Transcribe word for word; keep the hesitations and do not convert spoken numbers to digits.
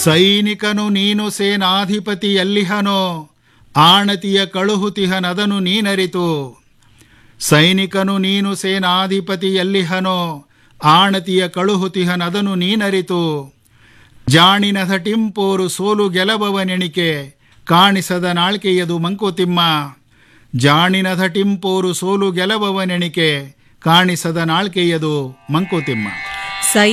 ಸೈನಿಕನು ನೀನು ಸೇನಾಧಿಪತಿ ಎಲ್ಲಿಹನೋ, ಆಣತಿಯ ಕಳುಹುತಿಹನದನು ನೀನರಿತು. ಸೈನಿಕನು ನೀನು ಸೇನಾಧಿಪತಿ ಎಲ್ಲಿಹನೋ, ಆಣತಿಯ ಕಳುಹುತಿಹನದನು ನೀನರಿತು. ಜಾಣಿನಥ ಟಿಂಪೋರು ಸೋಲು ಗೆಲಬವನೆಣಿಕೆ, ಕಾಣಿಸದ ನಾಳ್ಕೆಯದು ಮಂಕುತಿಮ್ಮ. ಜಾಣಿನಥ ಟಿಂಪೋರು ಸೋಲು ಗೆಲಬವನೆಣಿಕೆ, ಕಾಣಿಸದ ನಾಳ್ಕೆಯದು ಮಂಕುತಿಮ್ಮ. ಸೈ